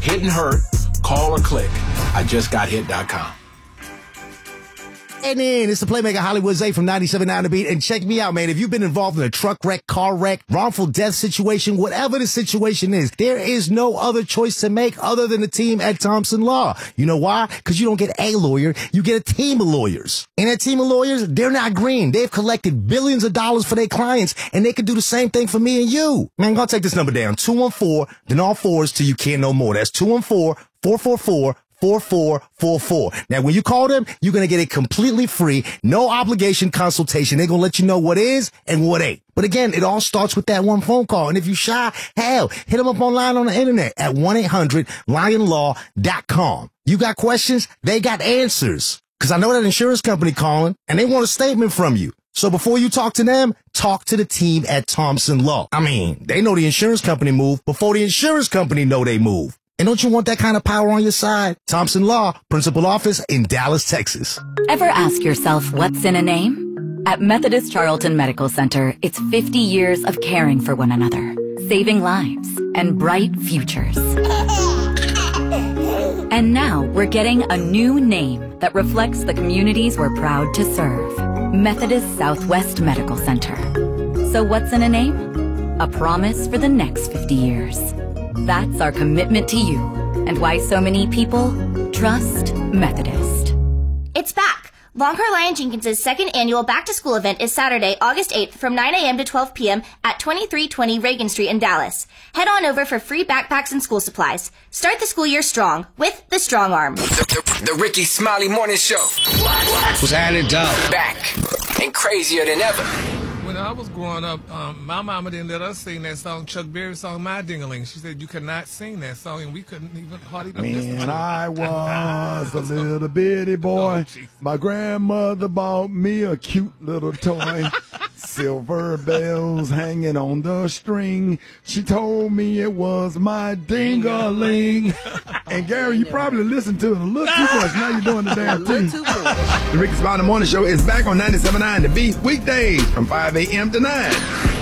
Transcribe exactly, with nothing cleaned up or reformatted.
Hit and hurt, call or click. I just got hit dot com. And then it's the Playmaker Hollywood Zay from ninety-seven point nine The Beat. And check me out, man. If you've been involved in a truck wreck, car wreck, wrongful death situation, whatever the situation is, there is no other choice to make other than the team at Thompson Law. You know why? Because you don't get a lawyer. You get a team of lawyers. And that team of lawyers, they're not green. They've collected billions of dollars for their clients, and they can do the same thing for me and you. Man, go take this number down. two one four, then all fours till you can't no more. That's two one four, four four four, four four four four. Now, when you call them, you're going to get a completely free, no obligation consultation. They're going to let you know what is and what ain't. But again, it all starts with that one phone call. And if you're shy, hell, hit them up online on the internet at one eight hundred lion law dot com. You got questions? They got answers. Because I know that insurance company calling, and they want a statement from you. So before you talk to them, talk to the team at Thompson Law. I mean, they know the insurance company move before the insurance company know they move. And don't you want that kind of power on your side? Thompson Law, principal office in Dallas, Texas. Ever ask yourself what's in a name? At Methodist Charlton Medical Center, it's fifty years of caring for one another, saving lives, and bright futures. And now we're getting a new name that reflects the communities we're proud to serve. Methodist Southwest Medical Center. So what's in a name? A promise for the next fifty years. That's our commitment to you, and why so many people trust Methodist. It's back! Longhorn Lion Jenkins' second annual back-to-school event is Saturday, August eighth from nine a.m. to twelve p.m. at twenty-three twenty Reagan Street in Dallas. Head on over for free backpacks and school supplies. Start the school year strong with the Strong Arm. The, the, the Ricky Smiley Morning Show. What's happening, dog? Back and crazier than ever. When I was growing up, um, my mama didn't let us sing that song, Chuck Berry song, My Ding-a-Ling. She said you could not sing that song, and we couldn't even hardly listen to it. When I was a little bitty boy, oh, my grandmother bought me a cute little toy. Silver bells hanging on the string. She told me it was my ding-a-ling. And Gary, you probably listened to it a little too much. Now you're doing the damn thing. The Ricky Smiley Morning Show is back on ninety-seven point nine The Beat, weekdays from five a.m. to nine.